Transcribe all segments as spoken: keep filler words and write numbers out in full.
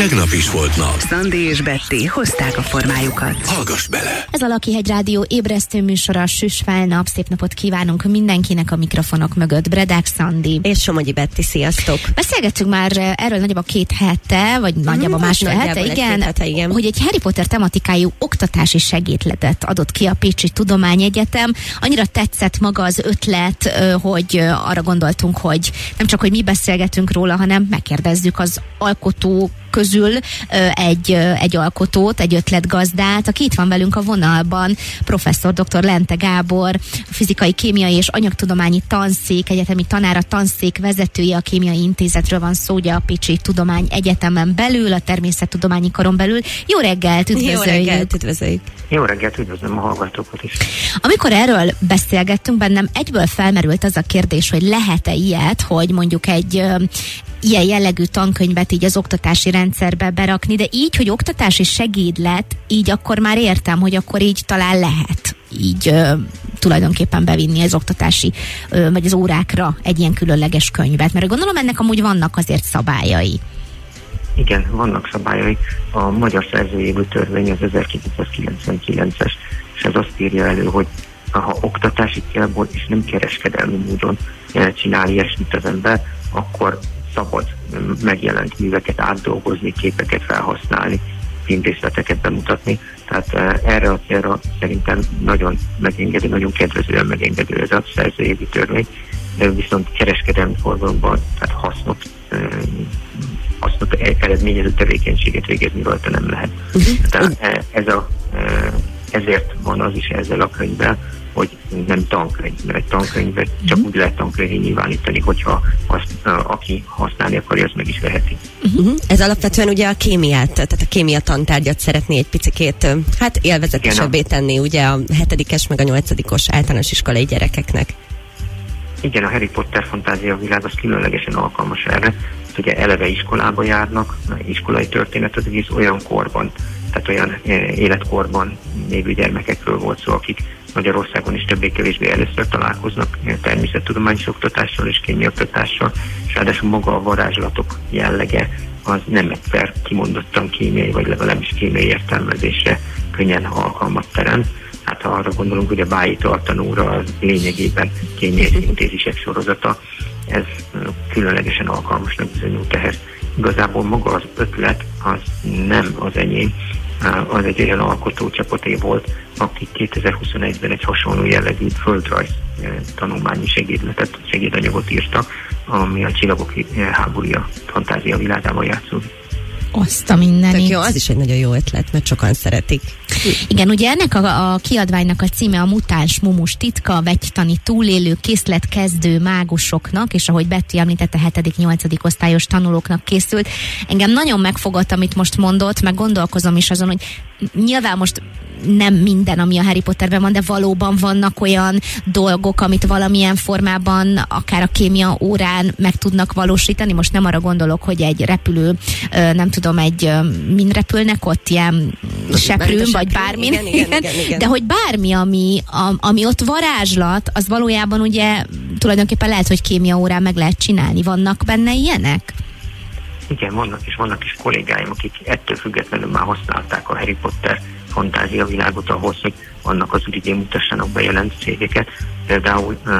tegnap is volt nap. Szandi és Betty hozták a formájukat. Hallgass bele! Ez a Lakihegy Rádió ébresztő műsora, süss fel nap. Szép napot kívánunk mindenkinek a mikrofonok mögött. Bredák Szandi. És Somogyi Betty, sziasztok! Beszélgettünk már erről nagyjából két hete, vagy nagyjából mm, másfél hete, igen, hete, igen, hogy egy Harry Potter tematikájú oktatási segédletet adott ki a Pécsi Tudományegyetem. Annyira tetszett maga az ötlet, hogy arra gondoltunk, hogy nem csak, hogy mi beszélgetünk róla, hanem megkérdezzük az alkotó közül egy, egy alkotót, egy ötletgazdát, aki itt van velünk a vonalban, professzor dr. Lente Gábor, fizikai, kémiai és anyagtudományi tanszék, egyetemi tanára, tanszék vezetője, a Kémiai Intézetről van szó, ugye a Pécsi Tudományegyetemen belül, a Természettudományi Karon belül. Jó reggelt, üdvözöljük! Jó reggelt, üdvözöljük! Jó reggelt, üdvözlöm a hallgatókat is! Amikor erről beszélgettünk, bennem egyből felmerült az a kérdés, hogy lehet-e ilyet, hogy mondjuk egy ilyen jellegű tankönyvet így az oktatási rendszerbe berakni, de így, hogy oktatási segédlet, így akkor már értem, hogy akkor így talán lehet így ö, tulajdonképpen bevinni az oktatási, ö, vagy az órákra egy ilyen különleges könyvet, mert gondolom ennek amúgy vannak azért szabályai. Igen, vannak szabályai. A Magyar Szerzői Jogi Törvény az ezerkilencszázkilencvenkilences, és ez azt írja elő, hogy ha oktatási célból és nem kereskedelmi módon csinálni ilyesmit az ember, akkor szabad megjelent műveket átdolgozni, képeket felhasználni, filmrészleteket bemutatni. Tehát erre a célra szerintem nagyon megengedő, nagyon kedvezően megengedő ez a szerzői jogi törvény, de viszont kereskedelmi forgalomban, tehát hasznot, hasznot eredményező tevékenységet végezni rajta nem lehet. Uh-huh. Tehát ez a, ezért van az is ezzel a könyvvel, hogy nem tankönyv, mert egy tankönyvet csak uh-huh. úgy lehet tankönyvé nyilvánítani, hogyha azt, uh, aki használni akarja, azt meg is veheti. Uh-huh. Ez alapvetően ugye a kémiát, tehát a kémia tantárgyat szeretné egy picikét, hát élvezetesebbé tenni ugye a hetedikes meg a nyolcadikos általános iskolai gyerekeknek. Igen, a Harry Potter fantázia világ az különlegesen alkalmas erre. Ugye eleve iskolába járnak, iskolai történet az egész olyan korban, tehát olyan életkorban lévő gyermekekről volt szó, akik Magyarországon is többé-kevésbé először találkoznak természettudományos oktatással és kémia oktatással, és ráadásul maga a varázslatok jellege az nem egyszer kimondottan kémiai, vagy legalábbis kémiai értelmezésre könnyen alkalmat teremt. Hát ha arra gondolunk, hogy a Báji tartanóra az lényegében kémiai szintézisek sorozata, ez különlegesen alkalmasnak bizonyult ehhez. Igazából maga az ötlet az nem az enyém, az egy olyan alkotócsapaté volt, akik kétezer-huszonegyben egy hasonló jellegű földrajz tanulmányi segédletet, segédanyagot írtak, ami a Csillagok háborúja fantázia világában játszódik. Azt a mindenit. Tök jó, az is egy nagyon jó ötlet, mert sokan szeretik. Igen, ugye ennek a, a kiadványnak a címe a Mutáns Mumus titka, vegytani túlélő, készletkezdő mágusoknak, és ahogy Betty említette, hetedik-nyolcadik osztályos tanulóknak készült. Engem nagyon megfogott, amit most mondott, meg gondolkozom is azon, hogy nyilván most nem minden, ami a Harry Potterben van, de valóban vannak olyan dolgok, amit valamilyen formában akár a kémia órán meg tudnak valósítani. Most nem arra gondolok, hogy egy repülő, nem tudom, egy min repülnek ott, ilyen seprőn, vagy bármin. Igen, igen, igen, igen. De hogy bármi, ami, a, ami ott varázslat, az valójában ugye tulajdonképpen lehet, hogy kémia órán meg lehet csinálni. Vannak benne ilyenek? Igen, vannak és vannak is kollégáim, akik ettől függetlenül már használták a Harry Potter fantázia világot ahhoz, hogy annak az ügyén mutassanak be jelent cégeket. Például uh,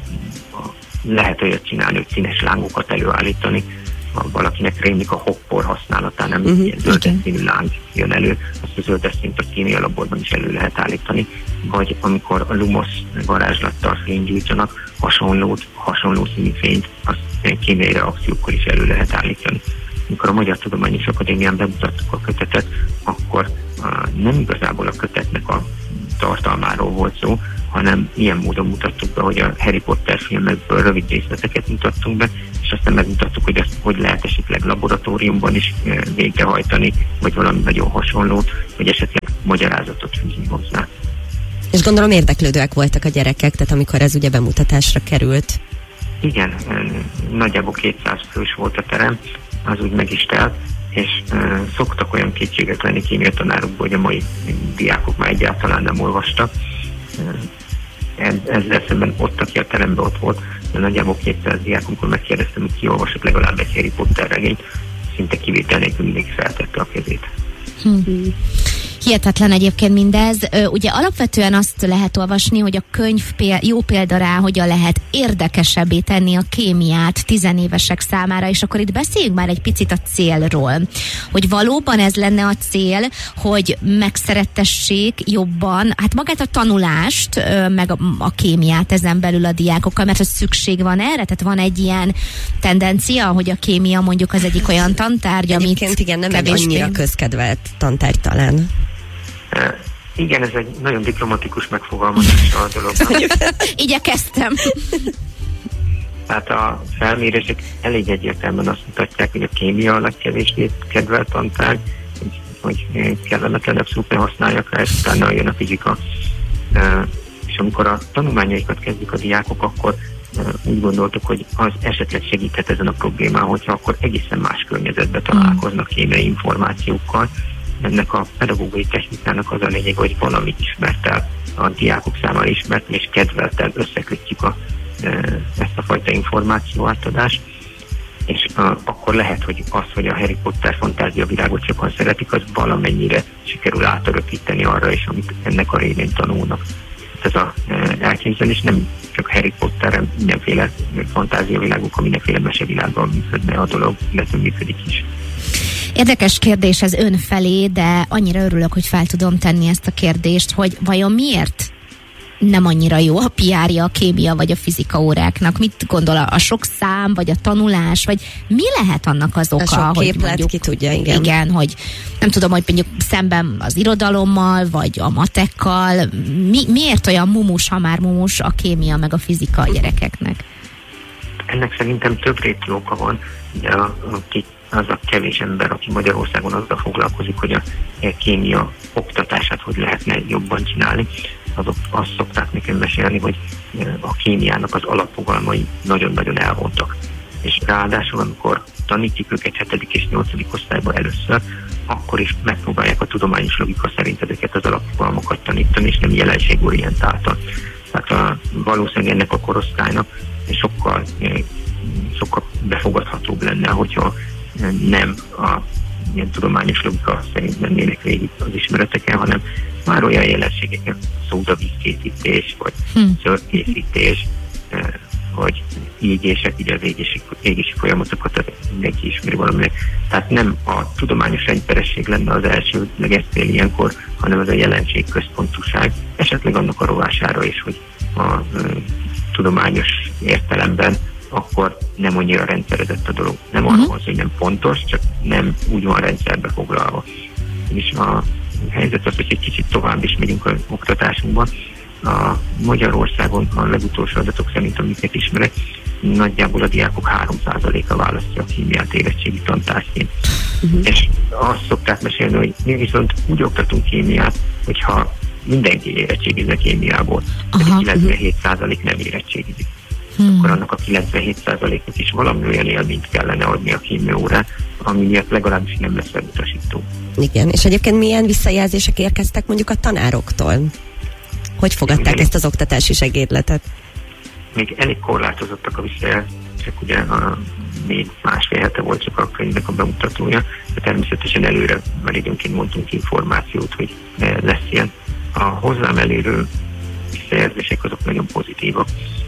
lehet olyat csinálni, hogy színes lángokat előállítani. Ha valakinek rémlik a hoppor használatán, nem uh-huh, ilyen zöldes színű láng jön elő, azt a zöldes színt a kémia laborban is elő lehet állítani. Vagy amikor a Lumos varázslattal fényt gyújtsanak, hasonló, hasonló színű fényt, azt kémiai reakciókkal is elő lehet állítani. Amikor a Magyar Tudományos Akadémián bemutattuk a kötetet, akkor uh, nem igazából a kötetnek a tartalmáról volt szó, hanem ilyen módon mutattuk be, hogy a Harry Potter filmekből rövid részleteket mutattunk be, és aztán megmutattuk, hogy ezt hogy lehet esetleg laboratóriumban is uh, végrehajtani, vagy valami nagyon hasonlót, vagy esetleg magyarázatot fűzni hozzá. És gondolom érdeklődőek voltak a gyerekek, tehát amikor ez ugye bemutatásra került. Igen, nagyjából kétszáz fős volt a terem, az úgy meg is telt, és uh, szoktak olyan kétségek lenni kémiatanárokból, hogy a mai diákok már egyáltalán nem olvastak. Uh, ezzel szemben ott, aki a teremben ott volt, de nagyjából kétszáz diák, amikor megkérdeztem, hogy ki olvasott legalább egy Harry Potter regényt, szinte kivétel nélkül mindig feltette a kezét. Hm. Hihetetlen egyébként mindez. Ugye alapvetően azt lehet olvasni, hogy a könyv péld, jó példa rá, hogyan lehet érdekesebbé tenni a kémiát tizenévesek számára, és akkor itt beszéljünk már egy picit a célról. Hogy valóban ez lenne a cél, hogy megszerettessék jobban, hát magát a tanulást, meg a, a kémiát ezen belül a diákokkal, mert hogy szükség van erre? Tehát van egy ilyen tendencia, hogy a kémia mondjuk az egyik olyan tantárgy, amit egyébként igen, nem egy annyira közkedvelt tantárgy talán. Uh, igen, ez egy nagyon diplomatikus megfogalmazása a dolognak. Igyekeztem. Tehát a felmérések elég egyértelműen azt mutatják, hogy a kémia a legkevésbé kedvelt tantárgy, hogy kellemetlenebb szúpen használják rá, és utána jön a fizika. Uh, és amikor a tanulmányaikat kezdik a diákok, akkor uh, úgy gondoltuk, hogy az esetleg segíthet ezen a problémán, hogyha akkor egészen más környezetben találkoznak kémiai információkkal. Ennek a pedagógiai technikának az a lényeg, hogy valami ismertel, a diákok számára ismert és kedveltel összekötjük a, ezt a fajta információ átadást, és a, akkor lehet, hogy az, hogy a Harry Potter fantázia világot sokan szeretik, az valamennyire sikerül átörökíteni arra is, amit ennek a révén tanulnak. Ez az elképzelés nem csak Harry Potter, mindenféle fantázia világok, mindenféle mesevilágban működne a dolog, illetve működik is. Érdekes kérdés ez ön felé, de annyira örülök, hogy fel tudom tenni ezt a kérdést, hogy vajon miért nem annyira jó a pé er-ja a kémia vagy a fizika óráknak? Mit gondol, a sok szám, vagy a tanulás, vagy mi lehet annak az oka? A sok hogy képlet, mondjuk, ki tudja, igen. Igen, hogy nem tudom, hogy mondjuk szemben az irodalommal, vagy a matekkal, mi, miért olyan mumus, ha már mumus a kémia meg a fizika a gyerekeknek? Ennek szerintem több rétű oka van, de a, akik az a kevés ember, aki Magyarországon azzal foglalkozik, hogy a kémia oktatását hogy lehetne jobban csinálni, azok azt szokták nekem mesélni, hogy a kémiának az alapfogalmai nagyon-nagyon elvontak. És ráadásul, amikor tanítjuk őket hetedik és nyolcadik osztályban először, akkor is megpróbálják a tudományos logika szerint ezeket az alapfogalmakat tanítani, és nem jelenségorientáltan. Tehát a, valószínűleg ennek a korosztálynak sokkal, sokkal befogadhatóbb lenne, hogyha nem a ilyen tudományos logika szerint mennének végig az ismereteken, hanem már olyan jelenségeken, szódavízkészítés, vagy hmm. szörkészítés, vagy égések, ugye az égési, égési folyamatokat mindenki ismeri valaminek. Tehát nem a tudományos rendszeresség lenne az elsődleges cél ilyenkor, hanem az a jelenség központúság, esetleg annak a rovására is, hogy a, a tudományos értelemben akkor nem annyira rendszerezett a dolog. Nem arról van szó, hogy nem pontos, csak nem úgy van rendszerbe foglalva. És a helyzet az, hogy egy kicsit tovább is megyünk az oktatásunkban. A Magyarországon a legutolsó adatok szerint, amiket ismerek, nagyjából a diákok három százaléka választja a kémiát érettségi tantárgyként. Uh-huh. És azt szokták mesélni, hogy mi viszont úgy oktatunk kémiát, hogyha mindenki érettségizne kémiából, uh-huh. kilencvenhét százalék nem érettségizik. Hmm. Akkor annak a kilencvenhét százaléknak is valami olyan élményt kellene adni a kémia órán, ami miatt legalábbis nem lesz elutasító. Igen, és egyébként milyen visszajelzések érkeztek mondjuk a tanároktól? Hogy fogadták elég, ezt az oktatási segédletet? Még elég korlátozottak a visszajelzések, ugye a még másfél hete volt csak a könyvnek a bemutatója, de természetesen előre már időnként mondtunk információt, hogy lesz ilyen. A hozzám elérő visszajelzések azok nagyon pozitívak.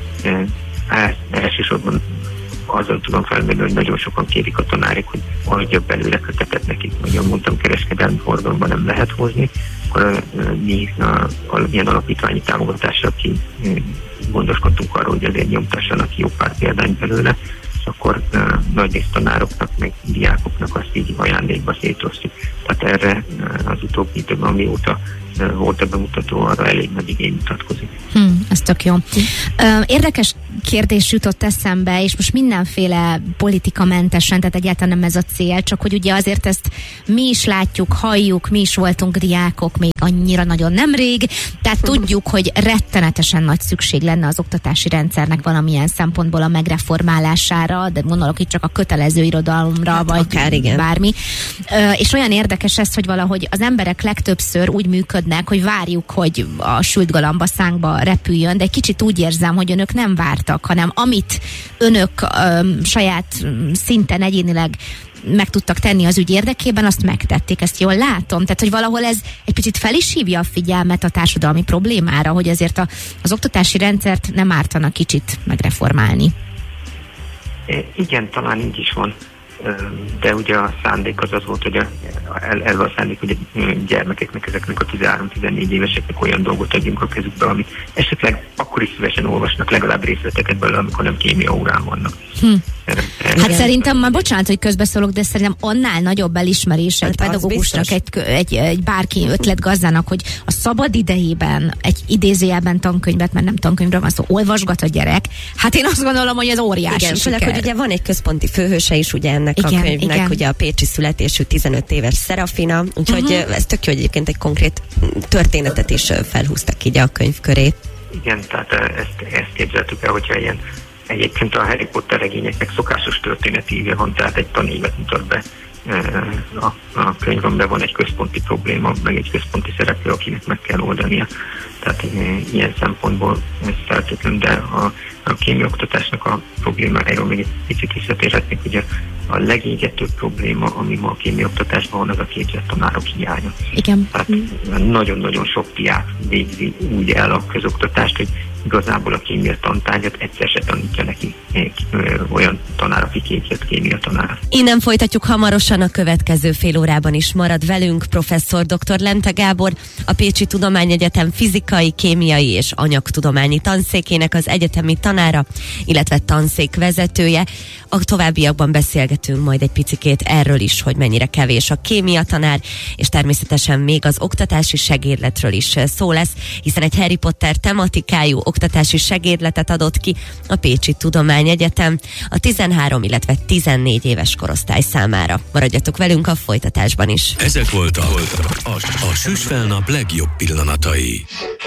Elsősorban azzal tudom felmérni, hogy nagyon sokan kérik a tanárok, hogy adja belőle kötetet nekik. Ugyan mondtam, kereskedelmi forgalomban nem lehet hozni, akkor mi a, a, ilyen alapítványi támogatással ki gondoskodtunk arról, hogy azért nyomtassanak ki jó pár példány belőle, és akkor uh, nagyrészt tanároknak, meg diákoknak azt így ajándékba szétosztjuk. Tehát erre uh, az utóbbi időben, amióta uh, volt a bemutató, arra elég nagy igény mutatkozik. Hmm, ez tök jó. Érdekes kérdés jutott eszembe, és most mindenféle politikamentesen, tehát egyáltalán nem ez a cél, csak hogy ugye azért ezt mi is látjuk, halljuk, mi is voltunk diákok még annyira nagyon nemrég, tehát tudjuk, hogy rettenetesen nagy szükség lenne az oktatási rendszernek valamilyen szempontból a megreformálására, de gondolok itt csak a kötelező irodalomra, hát vagy akár, igen. bármi. És olyan érdekes ez, hogy valahogy az emberek legtöbbször úgy működnek, hogy várjuk, hogy a sült galamba szánkba repüljön, de egy kicsit úgy érzem, hogy önök nem vártak, hanem amit önök öm, saját szinten egyénileg meg tudtak tenni az ügy érdekében, azt megtették, ezt jól látom. Tehát, hogy valahol ez egy picit fel is hívja a figyelmet a társadalmi problémára, hogy azért a, az oktatási rendszert nem ártana kicsit megreformálni. Igen, talán így is van. De ugye a szándék az az volt, hogy a, elve a szándék, hogy a gyermekeknek, ezeknek a tizenhárom-tizennégy éveseknek olyan dolgot adjunk a kezükbe, amit esetleg akkor is szívesen olvasnak, legalább részleteket belőle, amikor nem kémia órán vannak. Hm. Erre, erre hát szerintem, már bocsánat, hogy közbeszólok, de szerintem annál nagyobb elismerés egy hát pedagógusnak, egy, egy, egy bárki ötletgazdának, hogy a szabad idejében egy idézőjelben tankönyvet, mert nem tankönyvről van szó, olvasgat a gyerek. Hát én azt gondolom, hogy ez óriási igen, siker. főleg, hogy ugye van egy központi főhőse is ugye ennek igen, a könyvnek, igen. Ugye a pécsi születésű tizenöt éves Szerafina, úgyhogy uh-huh. ez tök jó, egyébként egy konkrét történetet is felhúztak így a könyv köré. Igen, tehát ezt, ezt képzeltük el, hogyha ilyen egyébként a Harry Potter regényeknek szokásos történeti íve van, tehát egy tanévet mutat be a, a könyv, amiben van egy központi probléma, meg egy központi szereplő, akinek meg kell oldania. Tehát ilyen szempontból ez feltétlenül, de a, a kémiaoktatásnak a problémájáról még egy picit visszatérhetnék, ugye a legégetőbb probléma, ami ma a kémiaoktatásban van, az a képzett tanárok hiánya. Igen. Tehát nagyon-nagyon sok diák végzi úgy el a közoktatást, hogy igazából a kémia tantárgyat egyszer se tanítja neki olyan tanár, aki képzett kémia tanár. Innen folytatjuk hamarosan, a következő fél órában is marad velünk professzor dr. Lente Gábor, a Pécsi Tudományegyetem fizikai, kémiai és anyagtudományi tanszékének az egyetemi tanára, illetve tanszék vezetője. A továbbiakban beszélgetünk majd egy picikét erről is, hogy mennyire kevés a kémia tanár, és természetesen még az oktatási segédletről is szó lesz, hiszen egy Harry Potter tematikájú oktatási segédletet adott ki a Pécsi Tudományegyetem a tizenhárom, illetve tizennégy éves korosztály számára. Maradjatok velünk a folytatásban is. Ezek voltak a, a, a Süsfelnap legjobb pillanatai.